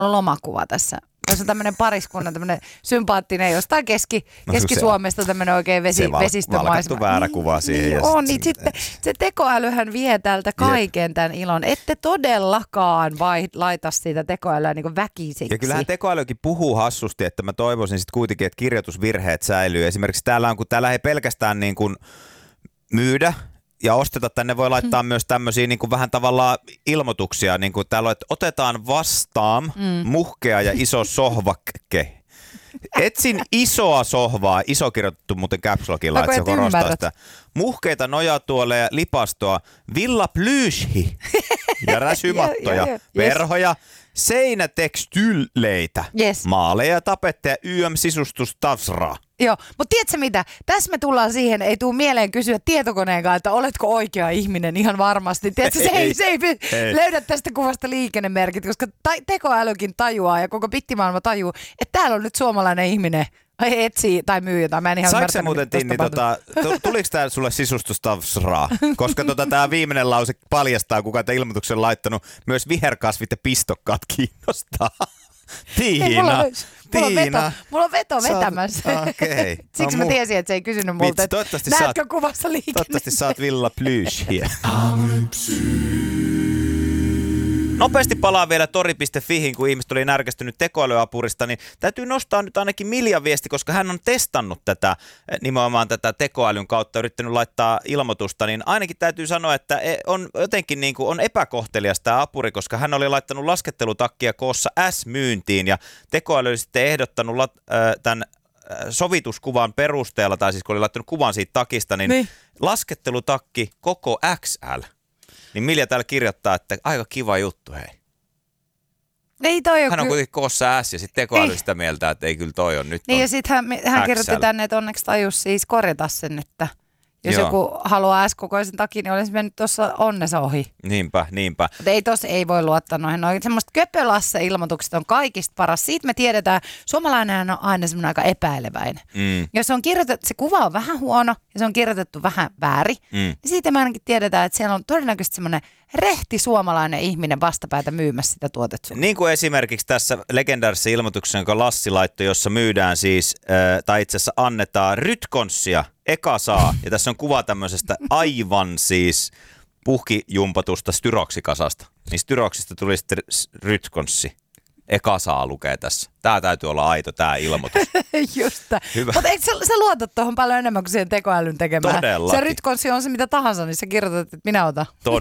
lomakuva tässä. Tässä on tämmöinen pariskunnan, tämmöinen sympaattinen jostain Keski-Suomesta tämmöinen oikein vesistömaisema. Valkattu väärä kuva siihen. On, niin sitten se tekoälyhän vie täältä kaiken tämän ilon. Ette todellakaan laita siitä tekoälyä niin kuin väkisiksi. Ja kyllähän tekoälykin puhuu hassusti, että mä toivoisin sitten kuitenkin, että kirjoitusvirheet säilyy. Esimerkiksi täällä kun täällä ei pelkästään niin kuin myydä ja osteta, tänne voi laittaa myös tämmöisiä niin kuin vähän tavallaan ilmoituksia, niin kuin täällä on, että otetaan vastaan muhkea ja iso sohvakke. Etsin isoa sohvaa, iso kirjoitettu muuten caps lockilla, että se korostaa sitä. Muhkeita nojatuoleja, lipastoa, villa plyyshi ja räsymattoja, verhoja, seinätekstyyleitä, maaleja, tapetteja, sisustus-tavsraa. Joo, mutta tiedätkö mitä? Tässä me tullaan siihen, ei tule mieleen kysyä tietokoneen kanssa, että oletko oikea ihminen ihan varmasti. Tiedätkö, se ei löydä tästä kuvasta liikennemerkit, koska tekoälykin tajuaa ja koko bittimaailma tajuu, että täällä on nyt suomalainen ihminen. Etsii tai myy jotain. Mä en ihan saiko se muuten, Tinni, tuliko tää sulle sisustustavsraa? Koska tää viimeinen lause paljastaa, kuka tämän ilmoituksen on laittanut. Myös viherkasvit ja pistokkaat kiinnostaa. Tiina. Mulla on veto vetämässä. Okay. Siksi mä tiesin, että se ei kysynyt multa, että näetkö kuvassa liikenne. Toivottavasti saat Villa Plyyshia. Nopeasti palaa vielä tori.fihin, kun ihmiset oli närkästynyt tekoälyapurista, niin täytyy nostaa nyt ainakin Miljan viesti, koska hän on testannut nimenomaan tätä tekoälyn kautta, yrittänyt laittaa ilmoitusta, niin ainakin täytyy sanoa, että on jotenkin niin kuin on epäkohtelias tämä apuri, koska hän oli laittanut laskettelutakkia koossa S-myyntiin ja tekoäly oli sitten ehdottanut tämän sovituskuvan perusteella, tai siis kun oli laittanut kuvan siitä takista, niin laskettelutakki koko XL. Niin Milja täällä kirjoittaa, että aika kiva juttu, hei. Ei toi hän on kuitenkin koossa S ja sitten tekoäly sitä mieltä, että ei kyllä toi on nyt. Niin ja sitten hän kirjoitti tänne, että onneksi tajus siis korjata sen, että jos joku haluaa S-kokoisen takin, niin olisi mennyt tuossa onnessa ohi. Niinpä. Mutta ei voi luottaa noihin. Semmoista köpölasse-ilmoitukset on kaikista paras. Siitä me tiedetään, suomalainen on aina semmoinen aika epäileväinen. Jos on kirjoitettu, se kuva on vähän huono ja se on kirjoitettu vähän väärin, niin siitä me ainakin tiedetään, että siellä on todennäköisesti semmoinen rehti suomalainen ihminen vastapäätä myymässä sitä tuotetta. Niin kuin esimerkiksi tässä legendaarisessa ilmoituksessa, jonka Lassi laittoi, jossa myydään siis, tai itse asiassa annetaan rytkonssia, eka saa. Ja tässä on kuva tämmöisestä aivan siis puhkijumpatusta styroksikasasta. Niin styroksista tuli sitten rytkonssi. Eka saa lukee tässä. Tää täytyy olla aito, tää ilmoitus. Just. Mutta eikö sä luotat tuohon paljon enemmän kuin siihen tekoälyn tekemään? Todellakin. Se rytkonssi on se mitä tahansa, niin sä kirjoitat, että minä otan.